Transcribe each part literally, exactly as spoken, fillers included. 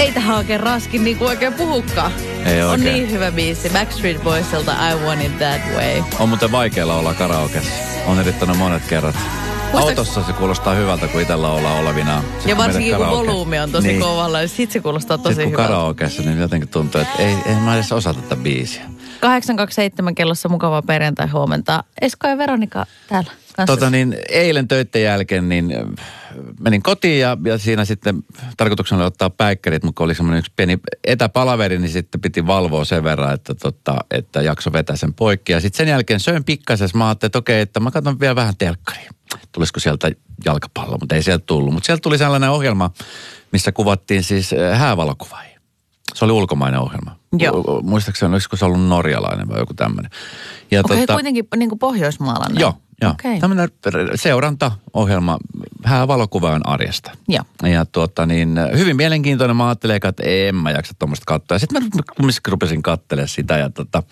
Ei tähän oikein raskin niinku oikein puhukkaan. Ei on oikein. niin hyvä biisi. Backstreet Boysilta I Want It That Way. On muuten vaikealla olla karaokessa. On yrittänyt monet kerrat. Muistat... Autossa se kuulostaa hyvältä, kun itsellä ollaan olevinaan. Ja varsinkin kun volyymi on tosi niin. kovalla, niin sit se kuulostaa tosi hyvältä. Sitten kun karaokeessa, niin jotenkin tuntuu, että ei, ei mä edes osaa tätä biisiä. kahdeksan kaksikymmentäseitsemän kellossa mukavaa perjantai huomenta. Esko ja Veronika täällä kanssa. Tota niin, eilen töiden jälkeen niin menin kotiin ja, ja siinä sitten tarkoituksena oli ottaa päikkärit, mutta oli semmoinen yksi pieni etäpalaveri, niin sitten piti valvoa sen verran, että, tota, että jakso vetää sen poikki. Ja sitten sen jälkeen söin pikkases, mä ajattelin, että okei, että mä katson vielä vähän telkkaria. Tulisiko sieltä jalkapallo, mutta ei sieltä tullut. Mutta sieltä tuli sellainen ohjelma, missä kuvattiin siis häävalokuvaajia. Se oli ulkomainen ohjelma. Joo. Muistaakseni, olisiko se ollut norjalainen vai joku tämmöinen. Okei, okay, tota, kuitenkin niin kuin pohjoismaalainen. Joo, joo. Okay. Tämmöinen seurantaohjelma häävalokuvaajan arjesta. Joo. Ja tuota niin, hyvin mielenkiintoinen. Mä ajattelin, että en mä jaksa tuommoista katsoa. Ja sitten mä rupesin katselemaan sitä ja tota...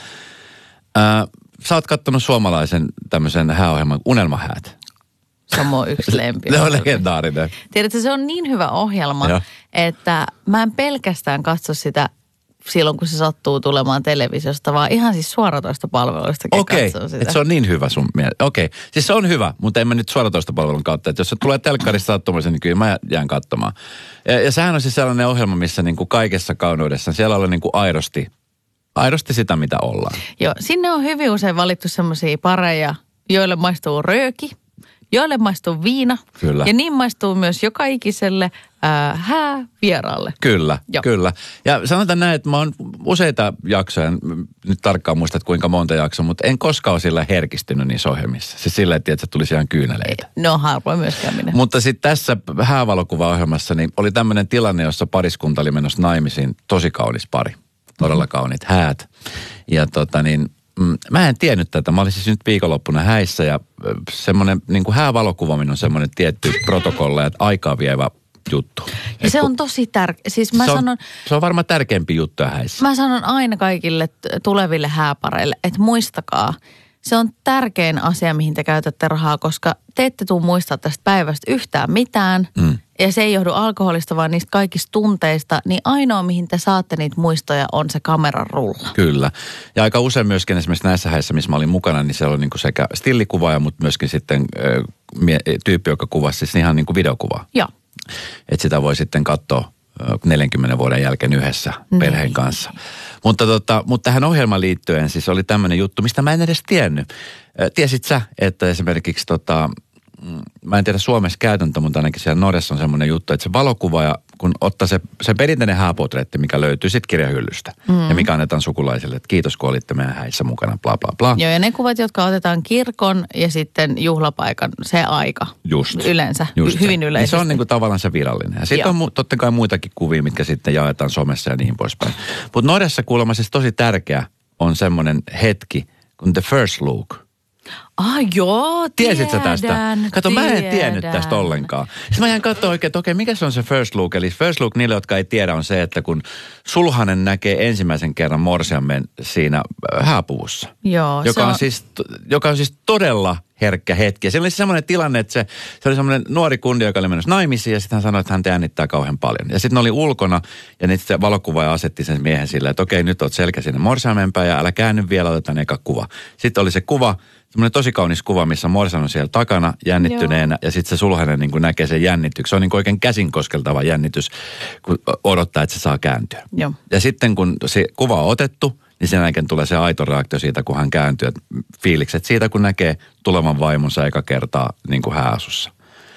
Ää, sä oot kattonut suomalaisen tämmöisen hääohjelman Unelmahäät. Se on mun yksi lempi. Se on legendaarinen. Tiedätkö, se on niin hyvä ohjelma, Joo. että mä en pelkästään katso sitä silloin, kun se sattuu tulemaan televisiosta, vaan ihan siis suoratoista palveluistakin Okei, katson sitä. Okei, se on niin hyvä sun mielestä. Okei, siis se on hyvä, mutta en mä nyt suoratoista palvelun kautta. Että jos se tulee telkkarista sattumaan, niin kyllä mä jään katsomaan. Ja, ja sehän on siis sellainen ohjelma, missä niin kuin kaikessa kauneudessa, siellä on niin kuin aidosti, aidosti sitä, mitä ollaan. Joo, sinne on hyvin usein valittu semmoisia pareja, joille maistuu rööki, joille maistuu viina. Kyllä. Ja niin maistuu myös joka ikiselle äh, häävieraalle. Kyllä, Joo. kyllä. Ja sanotaan näin, että mä oon useita jaksoja, nyt tarkkaan muistat kuinka monta jaksoa, mutta en koskaan ole sillä herkistynyt niissä ohjelmissa. Siis sillä, että se tulisi ihan kyyneleitä. No harvoin myöskään minä. Mutta sitten tässä häävalokuvaohjelmassa niin oli tämmöinen tilanne, jossa pariskunta oli menossa naimisiin. Tosi kaunis pari. Todella kauniit häät. Ja tota niin... Mä en tiennyt tätä. Mä olin siis nyt viikonloppuna häissä ja semmoinen niin kuin häävalokuvaaminen on semmoinen tietty protokolla, että aikaa vievä juttu. Ja se on tosi tärkeä. Siis mä se, on, sanon, se on varmaan tärkeämpi juttu häissä. Mä sanon aina kaikille tuleville hääpareille, että muistakaa, se on tärkein asia, mihin te käytätte rahaa, koska te ette tule muistaa tästä päivästä yhtään mitään. Mm. Ja se ei johdu alkoholista, vaan niistä kaikista tunteista. Niin ainoa, mihin te saatte niitä muistoja, on se kameran rulla. Kyllä. Ja aika usein myöskin esimerkiksi näissä häissä, missä mä olin mukana, niin siellä oli niin kuin sekä stillikuvaaja, mutta myöskin sitten ö, mie, tyyppi, joka kuvasi siis ihan niin kuin videokuvaa. Joo. Että sitä voi sitten katsoa neljänkymmenen vuoden jälkeen yhdessä mm. perheen kanssa. Mutta, tota, mutta tähän ohjelmaan liittyen siis oli tämmöinen juttu, mistä mä en edes tiennyt. Tiesit sä, että esimerkiksi tota, mä en tiedä Suomessa käytäntö, mutta ainakin siellä Norjassa on semmoinen juttu, että se valokuvaaja, kun ottaa se, se perinteinen hääportreetti, mikä löytyy sitten kirjahyllystä mm. ja mikä annetaan sukulaisille, että kiitos kun olitte meidän häissä mukana, bla bla bla. Joo, ja ne kuvat, jotka otetaan kirkon ja sitten juhlapaikan, se aika. Just. Yleensä, Just hyvin se. yleisesti. Niin se on niin kuin tavallaan se virallinen. Ja sitten on mu- totta kai muitakin kuvia, mitkä sitten jaetaan somessa ja niin poispäin. Mutta Norjassa kuulemma siis tosi tärkeä on semmoinen hetki kuin the first look. Ah joo, tiedän. Tiesit sä tästä? Kato, tiedän. mä en tiennyt tästä ollenkaan. Sitten mä jään katsoa oikein, että okei, mikä se on se first look? Eli first look niille, jotka ei tiedä, on se, että kun sulhanen näkee ensimmäisen kerran morsiamen siinä hääpuvussa. Joo, joka, se on on... Siis, joka on siis todella herkkä hetki. Ja se oli semmoinen tilanne, että se, se oli semmoinen nuori kundi, joka oli menossa naimisiin ja sitten hän sanoi, että hän jännittää kauhean paljon. Ja sitten ne oli ulkona ja nyt se valokuvaaja asetti sen miehen silleen, että okei, nyt oot selkä sinne morsiamen päin ja älä käänny vielä, otetaan eka kuva. Sitten oli se kuva, semmoinen tosi kaunis kuva, missä morsian on siellä takana jännittyneenä. Joo. Ja sitten se sulhanen niin kuin näkee sen jännityksen. Se on niin kuin oikein käsin koskeltava jännitys, kun odottaa, että se saa kääntyä. Joo. Ja sitten kun se kuva on otettu, niin sen jälkeen tulee se aito reaktio siitä, kun hän kääntyy. Fiilikset siitä, kun näkee tulevan vaimonsa eka kertaa niin kuin hääasussa.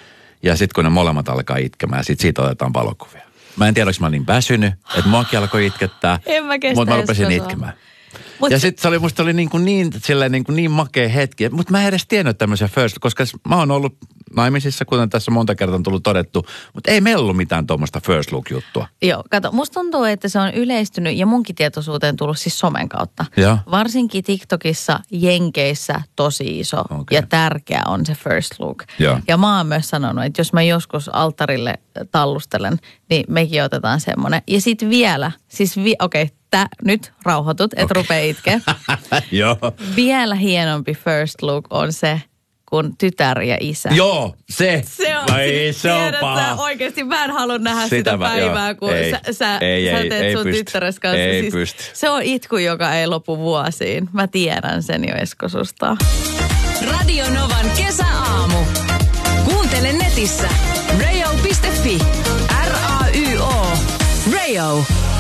Ja sitten kun ne molemmat alkaa itkemään, sitten siitä otetaan valokuvia. Mä en tiedä, onko mä niin väsynyt, että muakin alkoi itkettää. En mä kestä, mutta mä rupesin itkemään. Mut ja sitten se oli, musta oli niin, kuin niin, niin, kuin niin makea hetki. Mutta mä en edes tiennyt tämmöisiä first, koska mä oon ollut naimisissa, kuten tässä monta kertaa on tullut todettu. Mutta ei meillä ollut mitään tuommoista first look-juttua. Joo, kato, musta tuntuu, että se on yleistynyt ja munkin tietoisuuteen tullut siis somen kautta. Ja. Varsinkin TikTokissa, Jenkeissä tosi iso okay. ja tärkeä on se first look. Ja. ja mä oon myös sanonut, että jos mä joskus alttarille tallustelen, niin mekin otetaan semmoinen. Ja sitten vielä, siis vi- okei, okay, Tää, nyt rauhoitut, et okay. rupea itkeä. Joo. Vielä hienompi first look on se, kuin tytär ja isä. Joo, se. Se on, Ai, siis, se on tiedät, paha. sä, oikeasti mä en halua nähdä sitä, Sitä sitä mä- päivää, joo, kun ei, sä, sä, ei, sä ei, teet ei sun pysty. tyttäres kanssa. Ei siis, pysty. se on itku, joka ei lopu vuosiin. Mä tiedän sen jo, Esko, susta. Radio Novan kesäaamu. Kuuntele netissä radio piste fi. R A Y O. Radio.